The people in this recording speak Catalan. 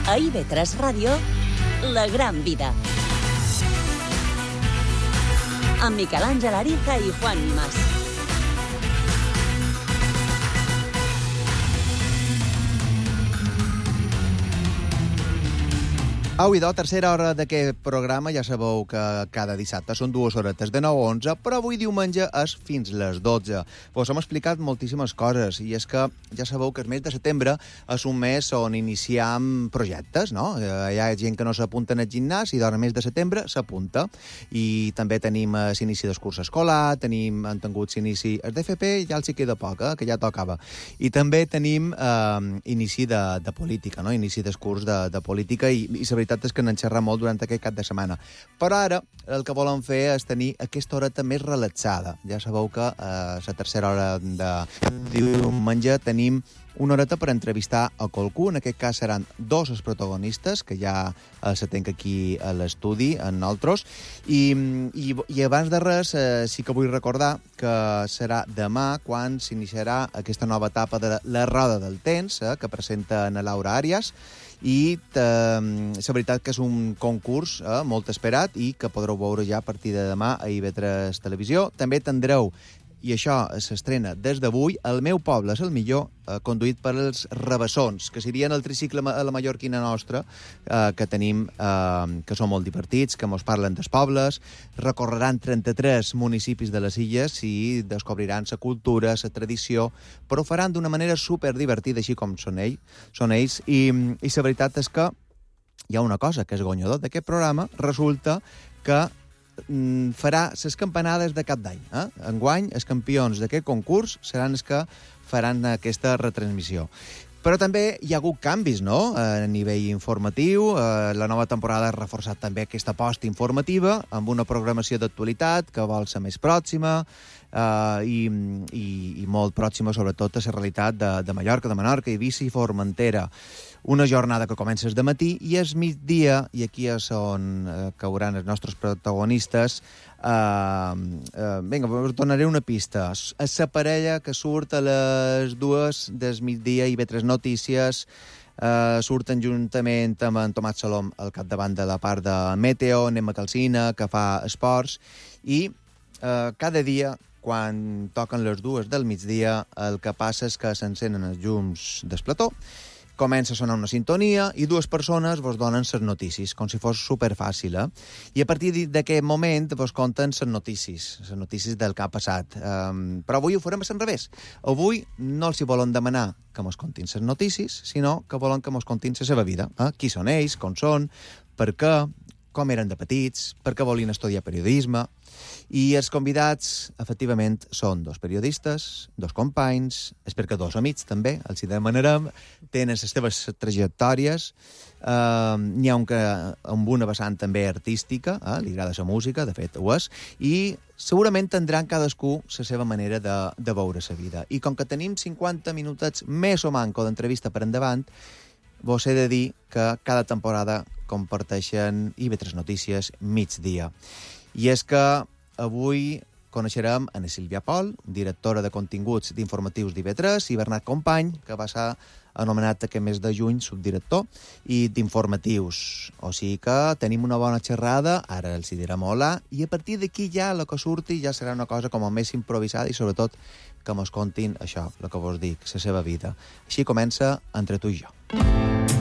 A IB3 Ràdio, La Gran Vida. Amb Miquel Àngel Ariza i Juan Mas. Au, idò, tercera hora d'aquest programa. Ja sabeu que cada dissabte són 2 horetes de 9 a 11, però avui diumenge és fins les 12. Vos hem explicat moltíssimes coses, i és que ja sabeu que el mes de setembre és un mes on iniciem projectes, no? Hi ha gent que no s'apunta al gimnàs i el mes de setembre s'apunta. I també tenim l'inici del curs escolar, han tingut l'inici el d'FP, ja els hi queda poc, que ja tocava. I també tenim inici de política, no? Inici del curs de política, i la veritat és que n'en xerrar molt durant aquest cap de setmana. Però ara el que volem fer és tenir aquesta horeta més relaxada. Ja sabeu que a la tercera hora de diumenge tenim una horeta per entrevistar a qualcú. En aquest cas seran 2 els protagonistes, que ja se tenc aquí a l'estudi, en nosaltres. I abans de res, sí que vull recordar que serà demà quan s'iniciarà aquesta nova etapa de la Roda del Temps, que presenta a Laura Àrias. I la veritat que és un concurs molt esperat i que podreu veure ja a partir de demà a IB3 Televisió. També tindreu, i això s'estrena des d'avui, El meu poble és el millor, conduït per els Rabassons, que serien el tricicle a la mallorquina nostra, que tenim, que són molt divertits, que mos parlen dels pobles, recorreran 33 municipis de les illes i descobriran la cultura, la tradició, però ho faran d'una manera superdivertida, així com són ells, i la veritat és que hi ha una cosa que és guanyador d'aquest programa. Resulta que farà les campanades de cap d'any. Enguany, els campions d'aquest concurs seran els que faran aquesta retransmissió. Però també hi ha hagut canvis, no?, a nivell informatiu. La nova temporada ha reforçat també aquesta aposta informativa amb una programació d'actualitat que vol ser més pròxima i molt pròxima, sobretot, a la realitat de Mallorca, de Menorca, Eivissa i Formentera. Una jornada que comença de matí i és migdia, i aquí és on cauran els nostres protagonistes. Vinga, us donaré una pista. És la parella que surt a les 2 del migdia i IB3 Notícies. Surten juntament amb en Tomàs Salom al capdavant de la part de Meteo, Nemma Calcina, que fa esports, i cada dia, quan toquen les 2 del migdia, el que passa és que s'encenen els llums del plató, comença a sonar una sintonia i 2 persones vos donen les notícies, com si fos superfàcil, I a partir d'aquest moment vos conten les notícies del que ha passat. Però avui ho farem a l'enrevés. Avui no els hi volen demanar que mos contin les notícies, sinó que volen que mos contin la seva vida. Qui són ells, com són, per què, com eren de petits, per què volien estudiar periodisme. I els convidats, efectivament, són 2 periodistes, 2 companys, espero que 2 amics també, els hi demanarem, tenen les seves trajectòries, n'hi ha un que amb una vessant també artística, li agrada la música, de fet ho és, i segurament tindran cadascú la seva manera de veure la vida. I com que tenim 50 minutets més o manco d'entrevista per endavant, vos he de dir que cada temporada comparteixen IB3 Notícies migdia. I és que avui coneixerem a Sílvia Pol, directora de continguts d'informatius d'IB3, i Bernat Company, que va ser anomenat aquest mes de juny subdirector i d'informatius. O sigui que tenim una bona xerrada, ara els hi direm hola, i a partir d'aquí ja el que surti ja serà una cosa com a més improvisada i sobretot que mos contin això, el que vos dic, la seva vida. Així comença Entre tu i jo.